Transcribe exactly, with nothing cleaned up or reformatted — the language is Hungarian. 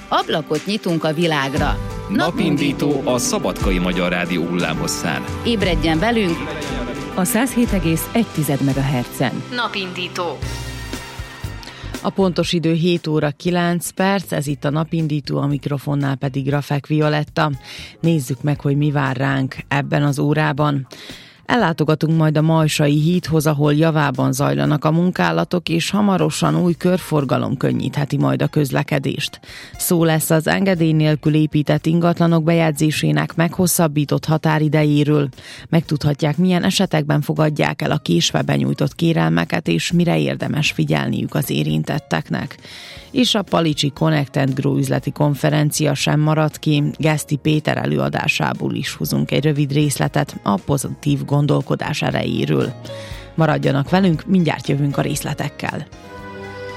Ablakot nyitunk a világra. Napindító a Szabadkai Magyar Rádió hullámhosszán. Ébredjen velünk a száz hét egész egy megahertzen. Napindító. A pontos idő hét óra kilenc perc, ez itt a Napindító, a mikrofonnál pedig Rafek Violetta. Nézzük meg, hogy mi vár ránk ebben az órában. Ellátogatunk majd a Majsai hídhoz, ahol javában zajlanak a munkálatok, és hamarosan új körforgalom könnyítheti majd a közlekedést. Szó lesz az engedély nélkül épített ingatlanok bejegyzésének meghosszabbított határidejéről. Megtudhatják, milyen esetekben fogadják el a késve benyújtott kérelmeket, és mire érdemes figyelniük az érintetteknek. És a Palicsi Connect and Grow üzleti konferencia sem maradt ki, Geszti Péter előadásából is húzunk egy rövid részletet a pozitív gondolkodás erejéről. Maradjanak velünk, mindjárt jövünk a részletekkel.